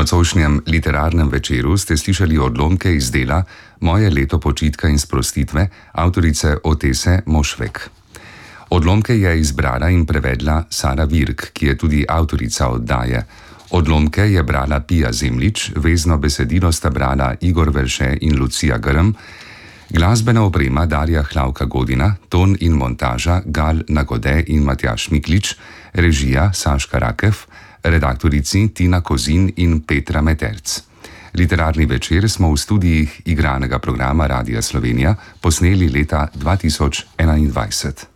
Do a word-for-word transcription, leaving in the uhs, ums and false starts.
nocojšnjem literarnem večeru ste slišali odlomke iz dela Moje leto počitka in sprostitve avtorice Otese Mošvek. Odlomke je izbrala in prevedla Sara Virk, ki je tudi avtorica oddaje. Odlomke je brala Pija Zemljič, vezno besedilo sta brala Igor Velše in Lucija Grm, glasbena oprema Darja Hlavka Godina, ton in montaža Gal Nagode in Matjaž Miklič, režija Saška Rakev, redaktorici Tina Kozin in Petra Meterc. Literarni večer smo v studijih igranega programa Radia Slovenija posneli leta dva tisoč enaindvajset.